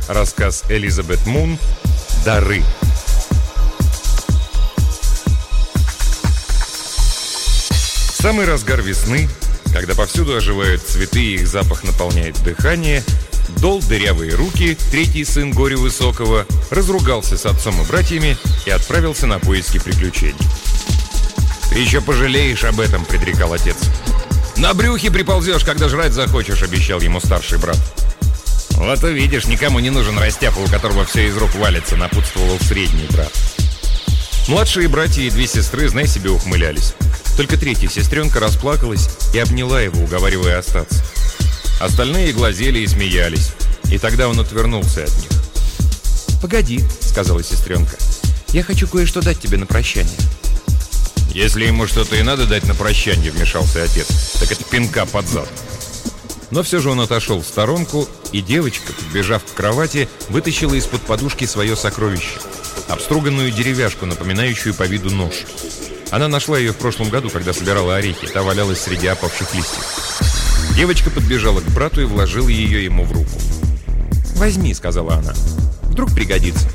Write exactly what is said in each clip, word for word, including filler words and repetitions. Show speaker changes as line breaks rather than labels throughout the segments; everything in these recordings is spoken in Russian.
Рассказ Элизабет Мун «Дары». В самый разгар весны, когда повсюду оживают цветы и их запах наполняет дыхание, Дол Дырявые Руки, третий сын Горю Высокого, разругался с отцом и братьями и отправился на поиски приключений. «Ты еще пожалеешь об этом», — предрекал отец. «На брюхе приползешь, когда жрать захочешь», — обещал ему старший брат. «Вот увидишь, никому не нужен растяпа, у которого все из рук валится», — напутствовал средний брат. Младшие братья и две сестры, знай себе, ухмылялись. Только третья сестренка расплакалась и обняла его, уговаривая остаться. Остальные глазели и смеялись, и тогда он отвернулся от них. «Погоди», — сказала сестренка, — «я хочу кое-что дать тебе на прощание». «Если ему что-то и надо дать на прощание», — вмешался отец, — «так это пинка под зад». Но все же он отошел в сторонку, и девочка, подбежав к кровати, вытащила из-под подушки свое сокровище — обструганную деревяшку, напоминающую по виду нож. Она нашла ее в прошлом году, когда собирала орехи, та валялась среди опавших листьев. Девочка подбежала к брату и вложила ее ему в руку. «Возьми», — сказала она, — «вдруг пригодится».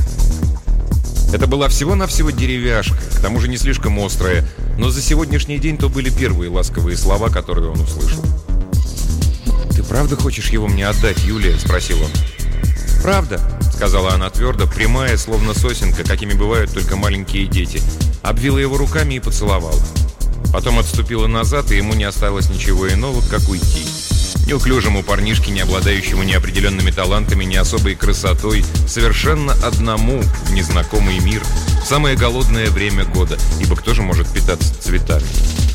Это была всего-навсего деревяшка, к тому же не слишком острая, но за сегодняшний день то были первые ласковые слова, которые он услышал. «Ты правда хочешь его мне отдать, Юлия?» — спросил он. «Правда», — сказала она твердо, прямая, словно сосенка, какими бывают только маленькие дети, обвила его руками и поцеловала. Потом отступила назад, и ему не осталось ничего иного, как уйти. Неуклюжему парнишке, не обладающему ни определенными талантами, ни особой красотой, совершенно одному в незнакомый мир, в самое голодное время года, ибо кто же может питаться цветами?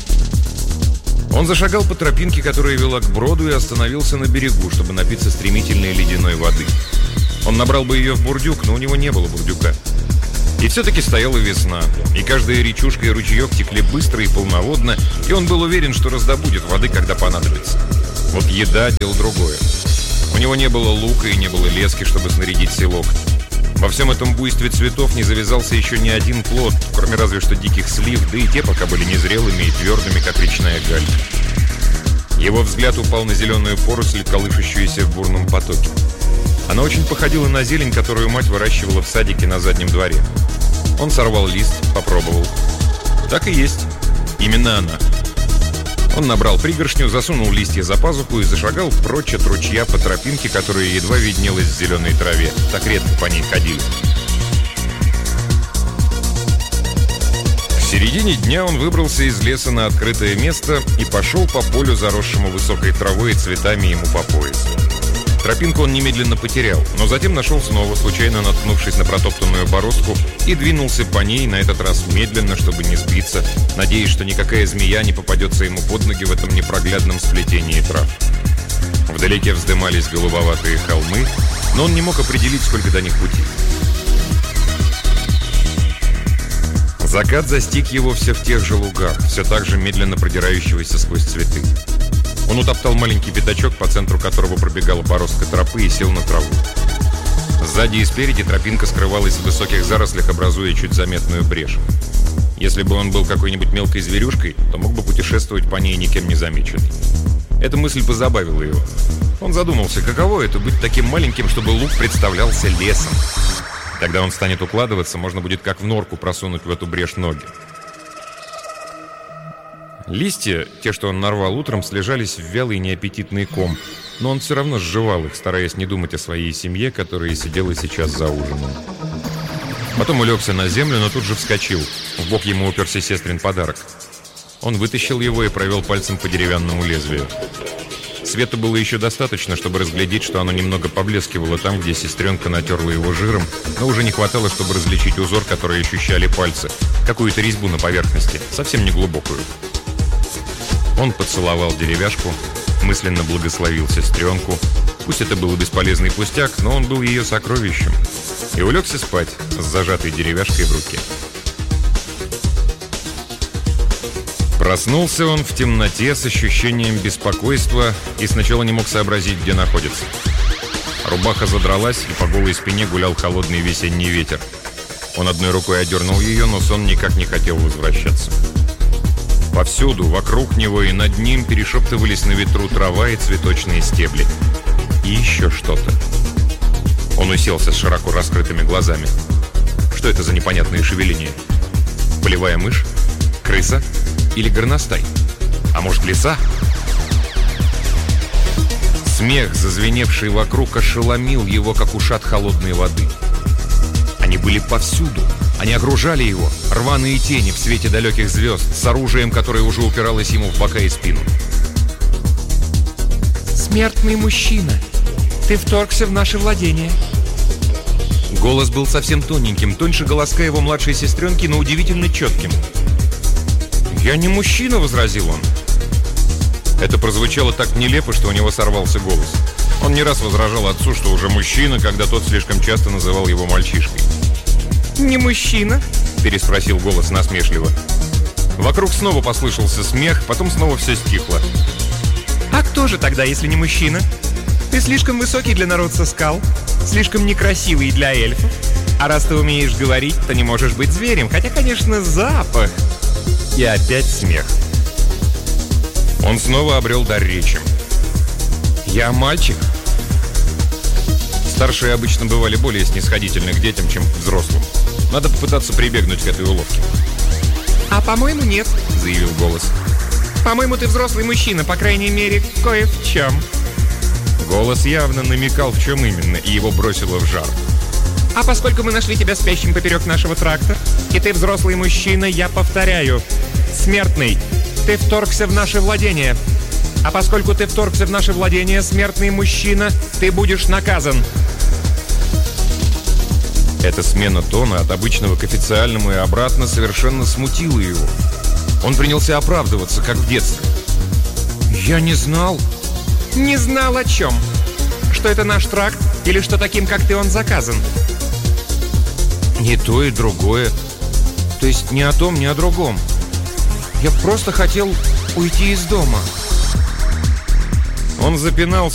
Он зашагал по тропинке, которая вела к броду, и остановился на берегу, чтобы напиться стремительной ледяной воды. Он набрал бы ее в бурдюк, но у него не было бурдюка. И все-таки стояла весна, и каждая речушка и ручеек текли быстро и полноводно, и он был уверен, что раздобудет воды, когда понадобится. Вот еда – дело другое. У него не было лука и не было лески, чтобы снарядить селок. Во всем этом буйстве цветов не завязался еще ни один плод, кроме разве что диких слив, да и те пока были незрелыми и твердыми, как речная галь. Его взгляд упал на зеленую поросль, колышущуюся в бурном потоке. Она очень походила на зелень, которую мать выращивала в садике на заднем дворе. Он сорвал лист, попробовал. Так и есть. Именно она. Он набрал пригоршню, засунул листья за пазуху и зашагал прочь от ручья по тропинке, которая едва виднелась в зеленой траве. Так редко по ней ходили. К середине дня он выбрался из леса на открытое место и пошел по полю, заросшему высокой травой и цветами ему по пояс. Тропинку он немедленно потерял, но затем нашел снова, случайно наткнувшись на протоптанную бороздку, и двинулся по ней, на этот раз медленно, чтобы не сбиться, надеясь, что никакая змея не попадется ему под ноги в этом непроглядном сплетении трав. Вдалеке вздымались голубоватые холмы, но он не мог определить, сколько до них пути. Закат застиг его все в тех же лугах, все так же медленно продирающегося сквозь цветы. Он утоптал маленький пятачок, по центру которого пробегала бороздка тропы, и сел на траву. Сзади и спереди тропинка скрывалась в высоких зарослях, образуя чуть заметную брешь. Если бы он был какой-нибудь мелкой зверюшкой, то мог бы путешествовать по ней никем не замеченный. Эта мысль позабавила его. Он задумался, каково это быть таким маленьким, чтобы луг представлялся лесом. Когда он станет укладываться, можно будет как в норку просунуть в эту брешь ноги. Листья, те, что он нарвал утром, слежались в вялый неаппетитный ком, но он все равно сживал их, стараясь не думать о своей семье, которая сидела сейчас за ужином. Потом улегся на землю, но тут же вскочил. В бок ему уперся сестрин подарок. Он вытащил его и провел пальцем по деревянному лезвию. Света было еще достаточно, чтобы разглядеть, что оно немного поблескивало там, где сестренка натерла его жиром, но уже не хватало, чтобы различить узор, который ощущали пальцы, какую-то резьбу на поверхности, совсем не глубокую. Он поцеловал деревяшку, мысленно благословил сестренку. Пусть это был бесполезный пустяк, но он был ее сокровищем. И улегся спать с зажатой деревяшкой в руке. Проснулся он в темноте с ощущением беспокойства и сначала не мог сообразить, где находится. Рубаха задралась, и по голой спине гулял холодный весенний ветер. Он одной рукой одернул ее, но сон никак не хотел возвращаться. Повсюду, вокруг него и над ним перешептывались на ветру трава и цветочные стебли. И еще что-то. Он уселся с широко раскрытыми глазами. Что это за непонятные шевеления? Полевая мышь? Крыса? Или горностай? А может, лиса? Смех, зазвеневший вокруг, ошеломил его, как ушат холодной воды. Они были повсюду. Они окружали его, рваные тени в свете далеких звезд, с оружием, которое уже упиралось ему в бока и спину.
«Смертный мужчина, ты вторгся в наше владение».
Голос был совсем тоненьким, тоньше голоска его младшей сестренки, но удивительно четким. «Я не мужчина», — возразил он. Это прозвучало так нелепо, что у него сорвался голос. Он не раз возражал отцу, что уже мужчина, когда тот слишком часто называл его мальчишкой.
«Не мужчина?»
— переспросил голос насмешливо. Вокруг снова послышался смех, потом снова все стихло.
«А кто же тогда, если не мужчина? Ты слишком высокий для народца скал, слишком некрасивый для эльфов. А раз ты умеешь говорить, то не можешь быть зверем, хотя, конечно, запах».
И опять смех. Он снова обрел дар речи. «Я мальчик». Старшие обычно бывали более снисходительны к детям, чем к взрослым. Надо попытаться прибегнуть к этой уловке.
«А по-моему, нет», — заявил голос. «По-моему, ты взрослый мужчина, по крайней мере, кое в чем».
Голос явно намекал, в чем именно, и его бросило в жар.
«А поскольку мы нашли тебя спящим поперек нашего тракта, и ты взрослый мужчина, я повторяю, смертный, ты вторгся в наше владение. А поскольку ты вторгся в наше владение, смертный мужчина, ты будешь наказан».
Эта смена тона от обычного к официальному и обратно совершенно смутила его. Он принялся оправдываться, как в детстве.
«Я не знал». «Не знал о чем? Что это наш тракт или что таким, как ты, он заказан?»
«Не то и другое. То есть не о том, не о другом. Я просто хотел уйти из дома». Он запинался,